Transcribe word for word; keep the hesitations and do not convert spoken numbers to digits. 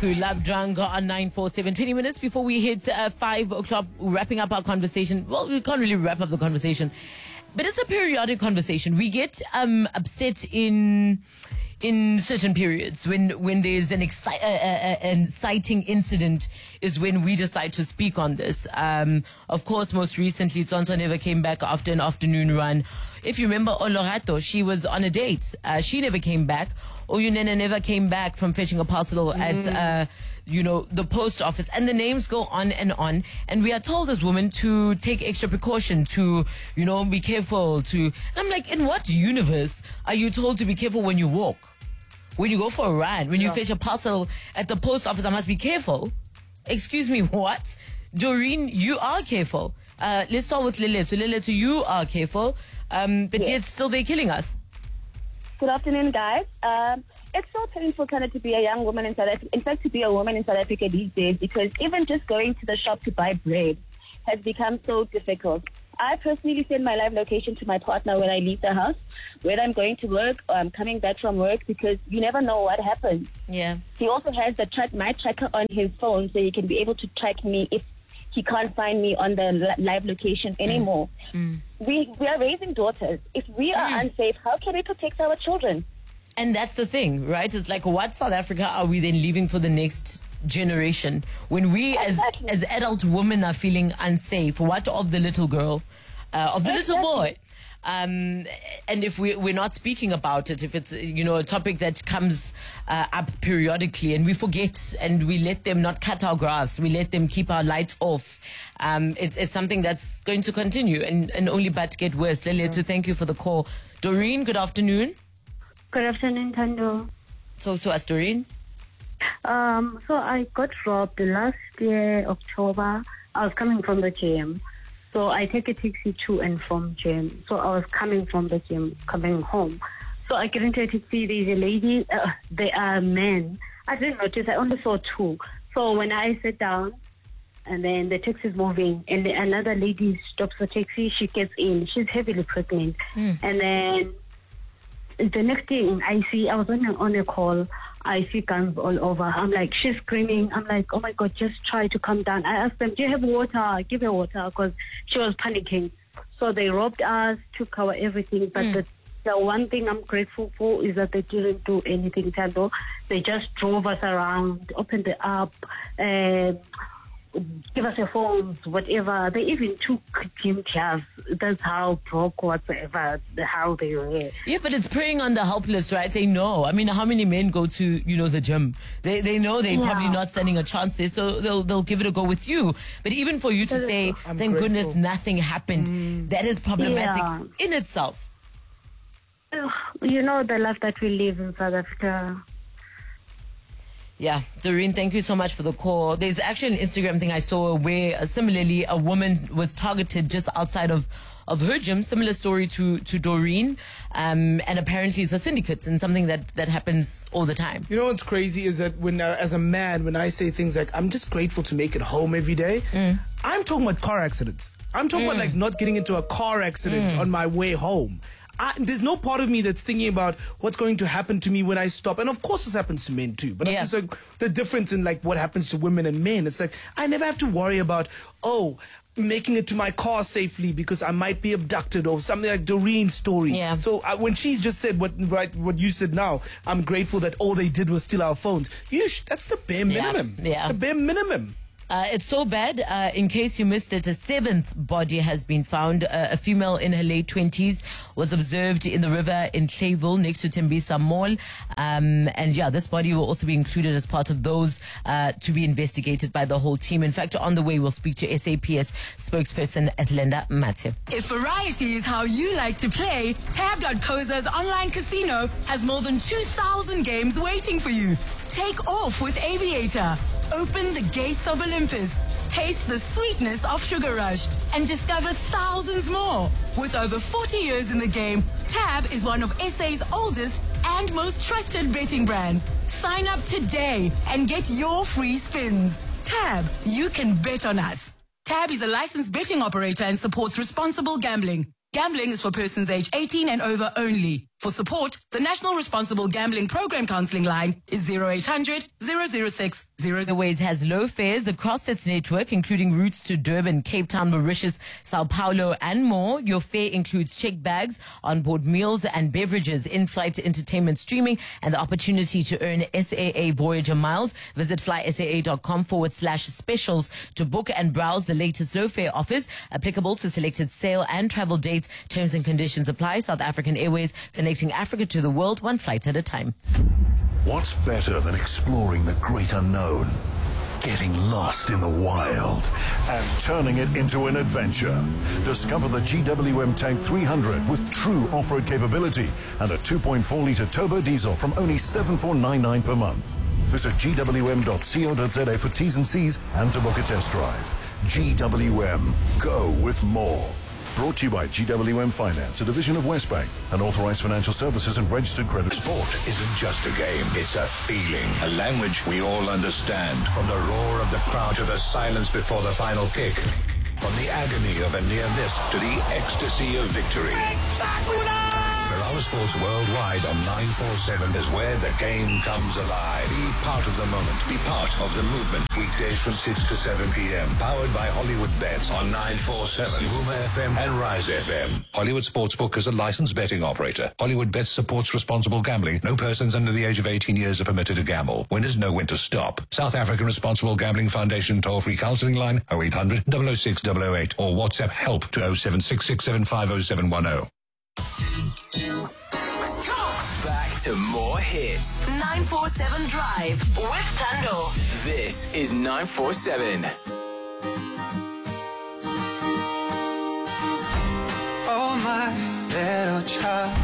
to Love Drunk on nine four seven. twenty minutes before we hit uh, five o'clock, wrapping up our conversation. Well, we can't really wrap up the conversation, but it's a periodic conversation. We get um, upset in in certain periods when when there's an, exci- uh, uh, an exciting incident is when we decide to speak on this. Um, of course, most recently, Tsonso never came back after an afternoon run. If you remember Olorato, she was on a date. Uh, she never came back. Oyunene never came back from fetching a parcel mm. at, uh, you know, the post office. And the names go on and on. And we are told as women to take extra precaution, to, you know, be careful, to... And I'm like, in what universe are you told to be careful when you walk? When you go for a run? When you yeah. fetch a parcel at the post office, I must be careful? Excuse me, what? Doreen, you are careful. Uh, let's start with Leletu. Leletu, you are careful. Um, but yes. yet still they're killing us. Good afternoon, guys. Um, it's so painful kind of to be a young woman in South Africa. In fact, to be a woman in South Africa these days, because even just going to the shop to buy bread has become so difficult. I personally send my live location to my partner when I leave the house, whether I'm going to work or I'm coming back from work, because you never know what happens. Yeah. He also has the track my tracker on his phone, so he can be able to track me if he can't find me on the live location anymore. Mm. Mm. We we are raising daughters. If we are mm. unsafe, how can we protect our children? And that's the thing, right? It's like, what South Africa are we then leaving for the next generation? When we exactly. as as adult women are feeling unsafe, what of the little girl, uh, of the exactly. little boy? Um, and if we, we're not speaking about it, if it's, you know, a topic that comes uh, up periodically and we forget and we let them not cut our grass, we let them keep our lights off, um, it's, it's something that's going to continue and, and only but get worse. Leletu, thank you for the call. Doreen, good afternoon. Good afternoon, Tando. Talk to us, Doreen. Um, so I got robbed last year, October. I was coming from the gym. So I take a taxi to and from gym. So I was coming from the gym, coming home. So I get into a taxi. There's a lady. Uh, they are men. I didn't notice. I only saw two. So when I sit down, and then the taxi is moving, and the, another lady stops the taxi. She gets in. She's heavily pregnant. Mm. And then the next thing I see, I was on a, on a call. I see guns all over. I'm like, she's screaming. I'm like, oh my God, just try to calm down. I asked them, do you have water? Give her water, because she was panicking. So they robbed us, took our everything. But mm. the, the one thing I'm grateful for is that they didn't do anything, Tando. They just drove us around, opened the app, uh, give us your phones, whatever. They even took gym chairs. That's how broke whatsoever, how they were. Yeah, but it's preying on the helpless, right? They know. I mean, how many men go to, you know, the gym? They they know they're yeah. probably not standing a chance there, so they'll they'll give it a go with you. But even for you to say, I'm thank grateful. goodness nothing happened, mm. that is problematic yeah. in itself. You know the life that we live in South Africa. Yeah, Doreen, thank you so much for the call. There's actually an Instagram thing I saw where uh, similarly a woman was targeted just outside of, of her gym. Similar story to, to Doreen. Um, and apparently it's a syndicate and something that, that happens all the time. You know what's crazy is that when, uh, as a man, when I say things like, I'm just grateful to make it home every day, mm. I'm talking about car accidents. I'm talking mm. about like not getting into a car accident mm. on my way home. I, there's no part of me that's thinking about what's going to happen to me when I stop. And of course this happens to men too. But yeah. it's like the difference in like what happens to women and men. It's like I never have to worry about, oh, making it to my car safely because I might be abducted or something like Doreen's story. Yeah. So uh, when she's just said what right what you said now, I'm grateful that all they did was steal our phones. You sh- that's the bare minimum. Yeah. yeah. The bare minimum. Uh, it's so bad. Uh, in case you missed it, a seventh body has been found. Uh, a female in her late twenties was observed in the river in Clayville next to Tembisa Mall. Um, and yeah, this body will also be included as part of those uh, to be investigated by the whole team. In fact, on the way, we'll speak to S A P S spokesperson Atlenda Mate. If variety is how you like to play, tab dot co za's online casino has more than two thousand games waiting for you. Take off with Aviator. Open the gates of Olympus. Taste the sweetness of Sugar Rush and discover thousands more. With over forty years in the game, Tab is one of S A's oldest and most trusted betting brands. Sign up today and get your free spins. Tab, you can bet on us. Tab is a licensed betting operator and supports responsible gambling. Gambling is for persons aged eighteen and over only. For support, the National Responsible Gambling Program Counseling line is zero eight hundred, zero zero six, zero. Airways has low fares across its network, including routes to Durban, Cape Town, Mauritius, Sao Paulo, and more. Your fare includes checked bags, onboard meals and beverages, in-flight entertainment streaming, and the opportunity to earn S A A Voyager miles. Visit flysaa.com forward slash specials to book and browse the latest low fare offers applicable to selected sale and travel dates. Terms and conditions apply. South African Airways, connecting Africa to the world, one flight at a time. What's better than exploring the great unknown, getting lost in the wild, and turning it into an adventure? Discover the G W M Tank three hundred with true off-road capability and a two point four litre turbo diesel from only seven thousand four hundred ninety-nine pounds per month. Visit g w m dot co dot z a for T's and C's and to book a test drive. G W M. Go with more. Brought to you by G W M Finance, a division of Westbank, an authorized financial services and registered credit. Sport isn't just a game, it's a feeling, a language we all understand. From the roar of the crowd to the silence before the final kick. From the agony of a near miss to the ecstasy of victory. Ferrara Sports Worldwide on nine forty-seven is where the game comes alive. Be part of the moment. Be part of the movement. Weekdays from six to seven p.m. Powered by Hollywood Bets on nine forty-seven, Puma F M and Rise F M. Hollywood Sportsbook is a licensed betting operator. Hollywood Bets supports responsible gambling. No persons under the age of eighteen years are permitted to gamble. Winners know when to stop. South African Responsible Gambling Foundation toll-free counseling line oh eight hundred, double oh six, double oh eight or WhatsApp help to oh seven six six seven five oh seven one oh. Back to more hits. nine four seven Drive with Tando. This is nine four seven. Oh, my little child.